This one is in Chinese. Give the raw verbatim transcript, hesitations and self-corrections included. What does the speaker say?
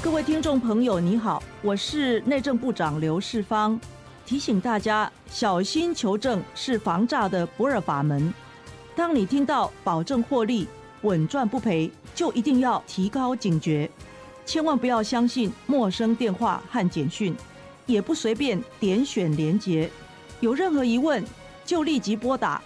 各位听众朋友，你好，我是内政部长刘世芳，提醒大家，小心求证是防诈的不二法门。当你听到保证获利、稳赚不赔，就一定要提高警觉，千万不要相信陌生电话和简讯，也不随便点选连结。有任何疑问，就立即拨打